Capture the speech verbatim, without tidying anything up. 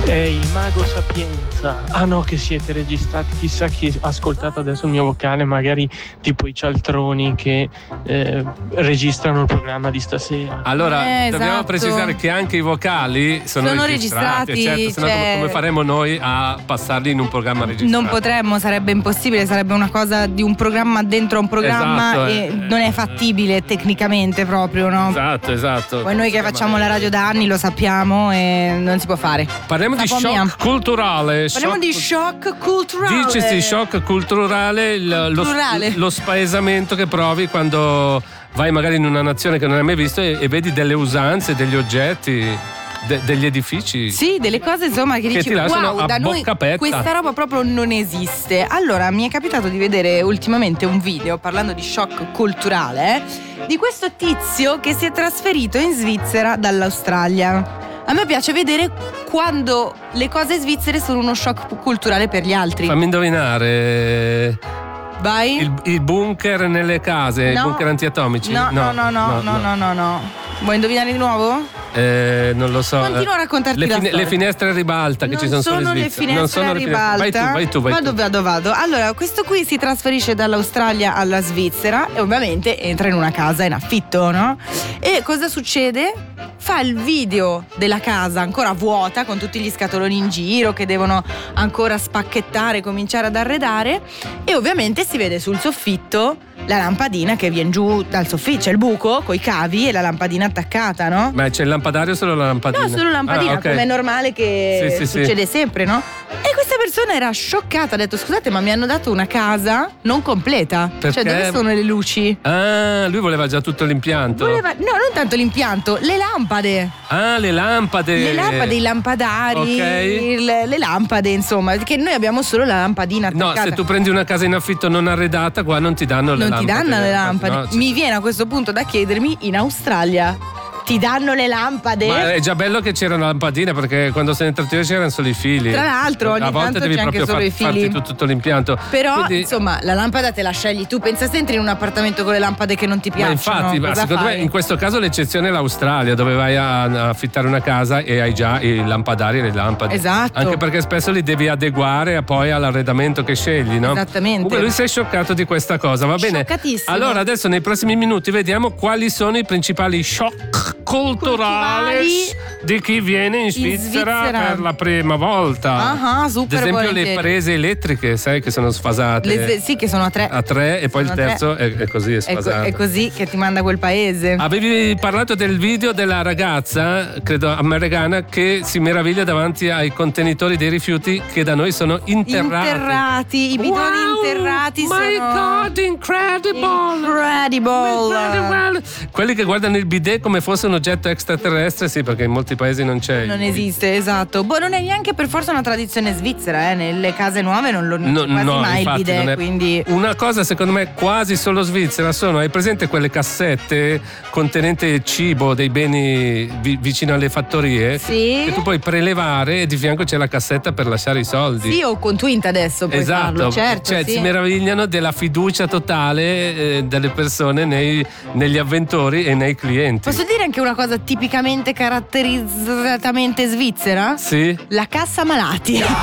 Ehi, Mago Sapienza. Ah no, che siete registrati. Chissà chi ha ascoltato adesso il mio vocale, magari tipo i cialtroni che eh, registrano il programma di stasera. Allora, Eh, dobbiamo esatto. precisare che anche i vocali sono, Sono registrati. registrati, Certo, sennò cioè- come, come faremo noi a passarli in un programma registrato? Non potremmo, sarebbe impossibile, sarebbe una cosa di un programma dentro a un programma Esatto, e eh. non è fattibile tecnicamente proprio, no? Esatto, esatto. Poi noi che facciamo la radio da anni lo sappiamo e non si può fare. Parliamo di Sapo shock mia. culturale. Parliamo shock- di shock culturale. Dicesi shock culturale, il- lo, Culturale. lo spaesamento che provi quando vai magari in una nazione che non hai mai visto e, e vedi delle usanze, degli oggetti, de- degli edifici. Sì, delle cose insomma che, Che dici ti lasciano wow, a da noi bocca aperta." questa roba proprio non esiste. Allora, mi è capitato di vedere ultimamente un video parlando di shock culturale eh, di questo tizio che si è trasferito in Svizzera dall'Australia. A me piace vedere quando le cose svizzere sono uno shock culturale per gli altri. Fammi indovinare. Vai? Il, il bunker nelle case, No. i bunker antiatomici? No, no, no, no, no, no, no, no. Vuoi indovinare di nuovo? Eh, non lo so. Continua a raccontarti le, la storia. le finestre a ribalta che Non ci sono, solo in sono le Svizzera. finestre non sono a le finestre. Vai ribalta. tu, vai tu, vai vado, tu. vado, vado. Allora, questo qui si trasferisce dall'Australia alla Svizzera e ovviamente entra in una casa in affitto, no? E cosa succede? Fa il video della casa ancora vuota, con tutti gli scatoloni in giro che devono ancora spacchettare, cominciare ad arredare, e ovviamente si vede sul soffitto la lampadina che viene giù dal soffitto, c'è il buco coi cavi e la lampadina attaccata, no? Ma c'è il lampadario o solo la lampadina? No, solo lampadina, Ah, ok. come è normale che Sì, sì, succede sì. sempre, no? E questa persona era scioccata, ha detto scusate ma mi hanno dato una casa non completa. Perché? Cioè dove sono le luci? Ah, lui voleva già tutto l'impianto. Voleva, no, non tanto l'impianto, le lampade. Ah, le lampade. Le lampade, i lampadari, Ok. le, le lampade insomma, che noi abbiamo solo la lampadina No, attaccata. se tu prendi una casa in affitto non arredata, qua non ti danno le non lampade. ti danno le lampade. No, ci- Mi viene a questo punto da chiedermi, in Australia ti danno le lampade? Ma è già bello che c'erano lampadine, perché quando sono entrato io c'erano solo i fili. Tra l'altro, ogni a volte tanto devi c'è anche proprio solo i fili. farti tutto, tutto l'impianto. Però Quindi- insomma la lampada te la scegli tu. Pensa se entri in un appartamento con le lampade che non ti Ma piacciono. infatti, ma cosa secondo fai? me in questo caso l'eccezione è l'Australia, dove vai a, a affittare una casa e hai già i lampadari e le lampade. Esatto. Anche perché spesso li devi adeguare poi all'arredamento che scegli, no? Esattamente. Comunque lui si è scioccato di questa cosa, va bene? Scioccatissimo. Allora adesso nei prossimi minuti vediamo quali sono i principali shock culturali Culturali di chi viene in Svizzera, Svizzera. per la prima volta. Ah, ah, super Ad esempio volentieri. le prese elettriche, sai che sono sfasate. Le- sì, che sono a tre. A tre e poi il Sono a tre. terzo è, è così, è È, co- sfasato. è così che ti manda quel paese. Avevi parlato del video della ragazza, credo americana, che si meraviglia davanti ai contenitori dei rifiuti che da noi sono interrati. Interrati, i bidoni Wow, interrati my sono God, incredible! incredible. Incredible! Quelli che guardano il bidet come fosse un oggetto extraterrestre, sì, perché in molti paesi non c'è. Non il- esiste, esatto. Boh, non è neanche per forza una tradizione svizzera, eh. Nelle case nuove non lo non No, c'è quasi no, mai il infatti bidet, non è- quindi Una cosa secondo me quasi solo svizzera sono, hai presente quelle cassette contenente cibo dei beni vi- vicino alle fattorie? Sì. Che tu puoi prelevare e di fianco c'è la cassetta per lasciare i soldi. sì, o con Twint adesso puoi Esatto, farlo, certo, cioè sì. si meravigliano della fiducia totale eh, delle persone nei- negli avventori e nei clienti. Posso dire anche una cosa tipicamente caratterizzatamente svizzera? Sì. La cassa malati.